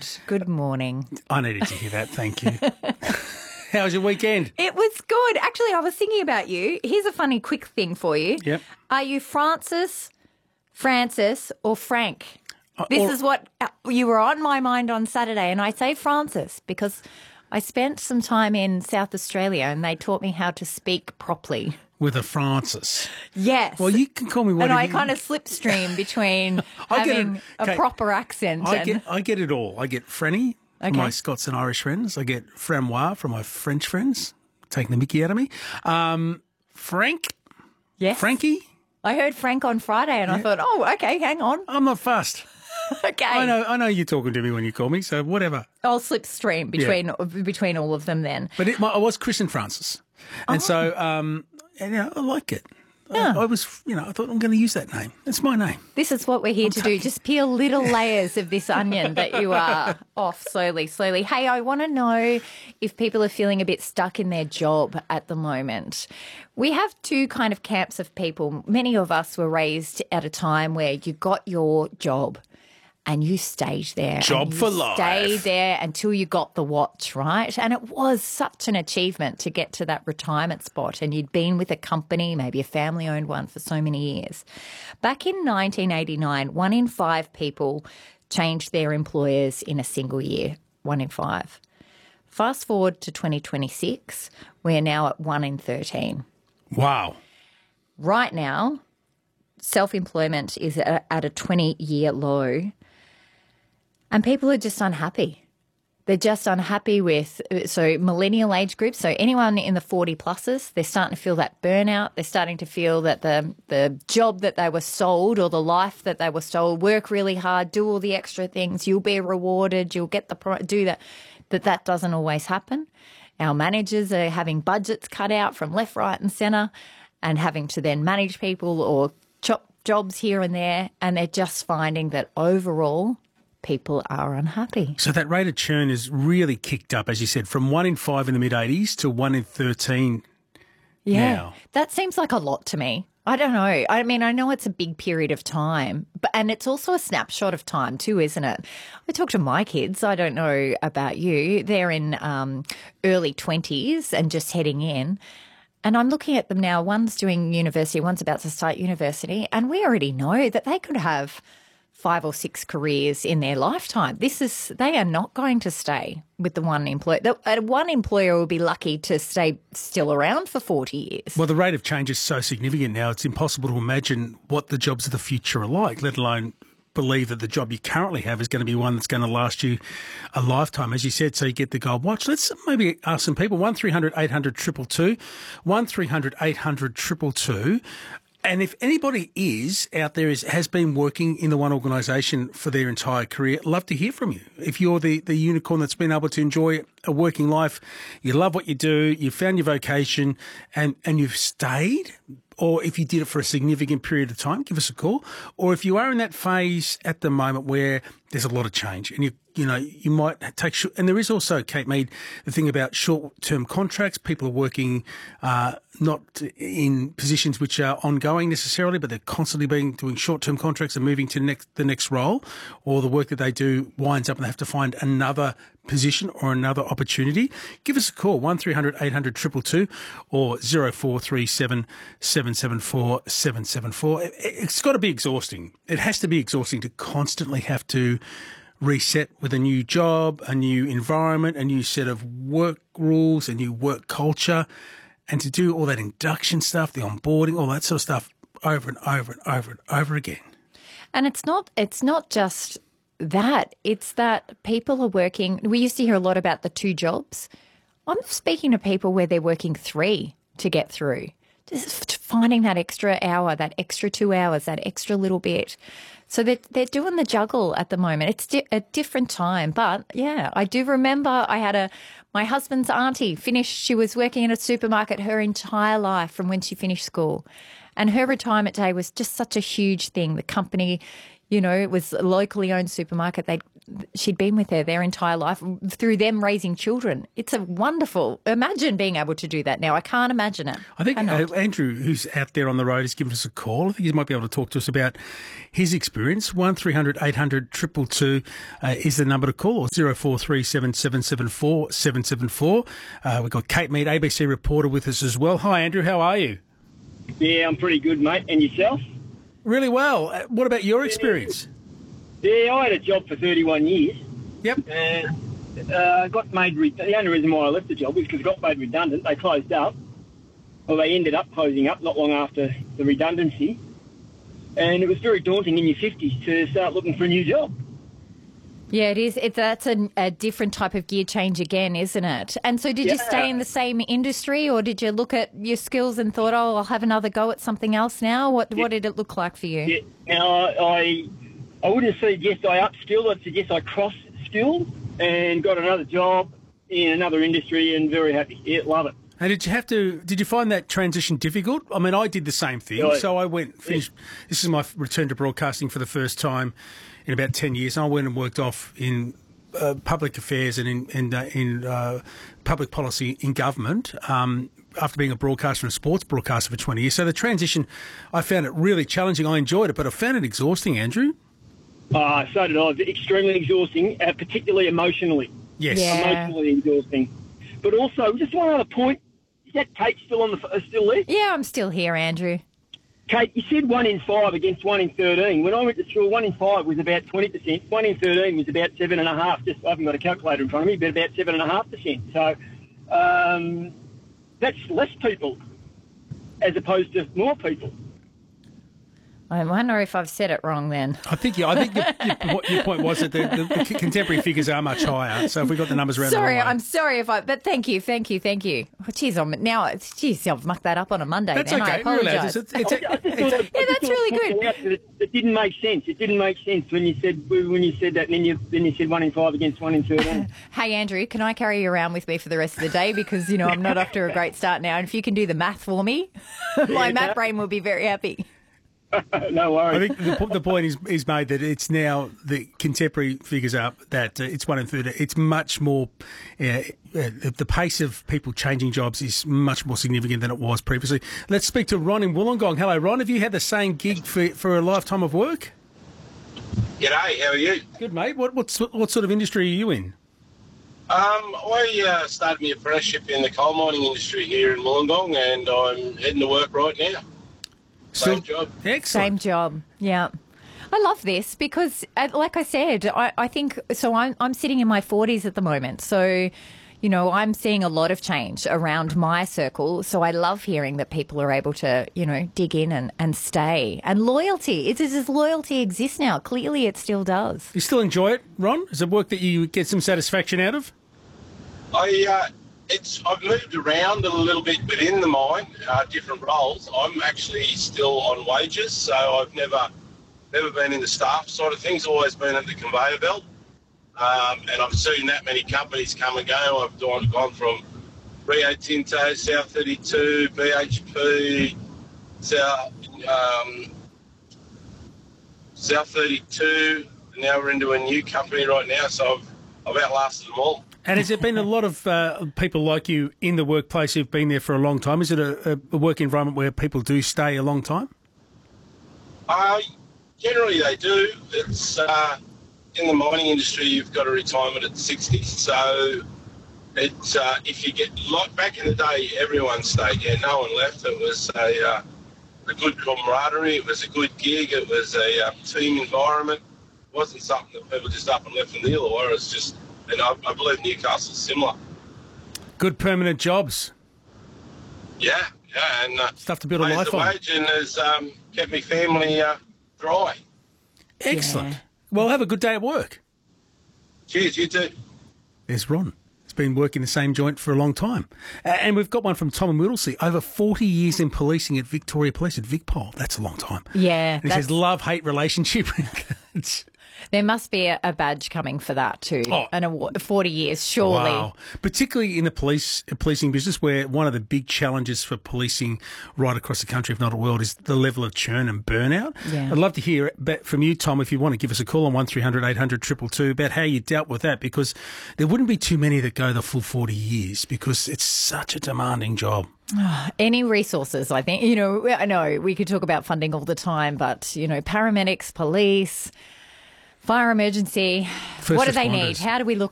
Good morning. I needed to hear that. Thank you. How was your weekend? It was good. Actually, I was thinking about you. Here's a funny quick thing for you. Yep. Are you Francis, or Frank? This is what you were on my mind on Saturday, and I say Francis because I spent some time in South Australia and they taught me how to speak properly. With a Francis. Yes. Well, you can call me whatever. And I kind of slipstream between having a proper accent. I get it all. I get Franny from my Scots and Irish friends. I get Framois from my French friends, taking the mickey out of me. Frank? Yes. Frankie? I heard Frank on Friday and I thought, oh, okay, hang on. I'm not fussed. Okay. I know you're talking to me when you call me, so whatever. I'll slipstream between all of them then. But I was Christian Francis. And so I like it. Yeah. I thought I'm going to use that name. It's my name. This is what we're here to do. Just peel little layers of this onion that you are off slowly. Hey, I want to know if people are feeling a bit stuck in their job at the moment. We have two kind of camps of people. Many of us were raised at a time where you got your job and you stayed there. Job for life. Stayed there until you got the watch, right? And it was such an achievement to get to that retirement spot. And you'd been with a company, maybe a family-owned one, for so many years. Back in 1989, 1 in 5 people changed their employers in a single year. 1 in 5. Fast forward to 2026, we're now at 1 in 13. Wow. Right now, self-employment is at a 20-year low. And people are just unhappy. They're just unhappy with, so millennial age groups, so anyone in the 40 pluses, they're starting to feel that burnout. They're starting to feel that the job that they were sold or the life that they were sold, work really hard, do all the extra things, you'll be rewarded, you'll get do that, that doesn't always happen. Our managers are having budgets cut out from left, right and centre and having to then manage people or chop jobs here and there, and they're just finding that overall people are unhappy. So that rate of churn is really kicked up, as you said, from 1 in 5 in the mid-80s to 1 in 13 now. That seems like a lot to me. I don't know. I mean, I know it's a big period of time, and it's also a snapshot of time too, isn't it? I talk to my kids. I don't know about you. They're in early 20s and just heading in. And I'm looking at them now. One's doing university, one's about to start university, and we already know that they could have 5 or 6 careers in their lifetime. They are not going to stay with the one employer. One employer will be lucky to stay still around for 40 years. Well, the rate of change is so significant now, it's impossible to imagine what the jobs of the future are like, let alone believe that the job you currently have is going to be one that's going to last you a lifetime, as you said, so you get the gold watch. Let's maybe ask some people, 1300 800 222, 1300 800 222. And if anybody has been working in the one organisation for their entire career, love to hear from you. If you're the unicorn that's been able to enjoy a working life, you love what you do, you found your vocation and you've stayed, or if you did it for a significant period of time, give us a call. Or if you are in that phase at the moment where there's a lot of change and you might take and there is also, Kate Mead, the thing about short-term contracts. People are working not in positions which are ongoing necessarily, but they're constantly doing short-term contracts and moving to the next role, or the work that they do winds up and they have to find another position or another opportunity. Give us a call, 1300 800 222 or 0437 774 774. It's got to be exhausting. It has to be exhausting to constantly have to reset with a new job, a new environment, a new set of work rules, a new work culture, and to do all that induction stuff, the onboarding, all that sort of stuff over and over and over and over again. And it's not just that. It's that people are working. We used to hear a lot about the 2 jobs. I'm speaking to people where they're working 3 to get through. Just finding that extra hour, that extra 2 hours, that extra little bit. So they're doing the juggle at the moment. It's a different time. But, yeah, I do remember my husband's auntie she was working in a supermarket her entire life from when she finished school. And her retirement day was just such a huge thing. The company, You know, it was a locally owned supermarket. She'd been with her their entire life through them raising children. It's a wonderful. Imagine being able to do that now. I can't imagine it. I think Andrew, who's out there on the road, has given us a call. I think he might be able to talk to us about his experience. 1300 800 222 is the number to call, or 0437 774 774. We've got Kate Mead, ABC reporter, with us as well. Hi, Andrew. How are you? Yeah, I'm pretty good, mate. And yourself? Really well. What about your experience? Yeah, I had a job for 31 years. Yep. And got made. The only reason why I left the job was because it got made redundant. They closed up. Well, they ended up closing up not long after the redundancy. And it was very daunting in your 50s to start looking for a new job. Yeah, it is. That's a different type of gear change again, isn't it? And so did you stay in the same industry, or did you look at your skills and thought, oh, I'll have another go at something else now? What did it look like for you? Yeah. Now, I wouldn't have said yes, I upskilled. I'd said yes, I cross-skilled and got another job in another industry and very happy. Yeah, love it. And did you find that transition difficult? I mean, I did the same thing. Yeah. So I finished, this is my return to broadcasting for the first time in about 10 years. And I went and worked off in public affairs and in public policy in government after being a broadcaster and a sports broadcaster for 20 years. So the transition, I found it really challenging. I enjoyed it, but I found it exhausting, Andrew. So did I. Extremely exhausting, particularly emotionally. Yes. Yeah. Emotionally exhausting. But also, just one other point. Is that Kate still still there? Yeah, I'm still here, Andrew. Kate, you said 1 in 5 against 1 in 13. When I went to school, 1 in 5 was about 20%. 1 in 13 was about 7.5%. I haven't got a calculator in front of me, but about 7.5%. So that's less people as opposed to more people. I wonder if I've said it wrong then. I think your point was that the contemporary figures are much higher. So if we got the numbers around the wrong way. I'm sorry but thank you. Oh, geez, I've mucked that up on a Monday. That's then. okay. I apologise. That's really good. It didn't make sense. It didn't make sense when you said that, and then you said 1 in 5 against 1 in 13. Hey, Andrew, can I carry you around with me for the rest of the day? Because, I'm not off to a great start now. And if you can do the math for me, my math brain will be very happy. No worries. I think the point is made that it's now the contemporary figures up that it's 1 in 30. It's much more. The pace of people changing jobs is much more significant than it was previously. Let's speak to Ron in Wollongong. Hello, Ron. Have you had the same gig for a lifetime of work? G'day. How are you? Good, mate. What sort of industry are you in? I started my apprenticeship in the coal mining industry here in Wollongong, and I'm heading to work right now. Same job. Excellent. Same job, yeah. I love this because, like I said, I think, so I'm sitting in my 40s at the moment. So, I'm seeing a lot of change around my circle. So I love hearing that people are able to, dig in and stay. And loyalty, does loyalty exist now? Clearly it still does. You still enjoy it, Ron? Is it work that you get some satisfaction out of? I've moved around a little bit within the mine, different roles. I'm actually still on wages, so I've never been in the staff side of things. Always been at the conveyor belt, and I've seen that many companies come and go. I've gone from Rio Tinto, South 32, BHP, South 32. And now we're into a new company right now, so I've outlasted them all. And has there been a lot of people like you in the workplace who've been there for a long time? Is it a work environment where people do stay a long time? Generally they do. It's in the mining industry, you've got a retirement at 60. So it's if you get back in the day, everyone stayed. Yeah, no one left. It was a good camaraderie. It was a good gig. It was a team environment. It wasn't something that people just up and left from the Illawarra. It's just. And I believe Newcastle's similar. Good permanent jobs. Yeah, and stuff to build a life on. Wage and has kept my family dry. Excellent. Yeah. Well, have a good day at work. Cheers, you too. There's Ron. He's been working the same joint for a long time. And we've got one from Tom and Whittlesea. Over 40 years in policing at Victoria Police at VicPol. That's a long time. Yeah. And he says love-hate relationship. There must be a badge coming for that too. Oh. An award, 40 years, surely. Wow. Particularly in the policing business, where one of the big challenges for policing right across the country, if not the world, is the level of churn and burnout. Yeah. I'd love to hear from you, Tom, if you want to give us a call on 1300 800 222 about how you dealt with that, because there wouldn't be too many that go the full 40 years because it's such a demanding job. Any resources, I think. I know we could talk about funding all the time, but, paramedics, police, fire emergency, First what do they responders. need? How do we look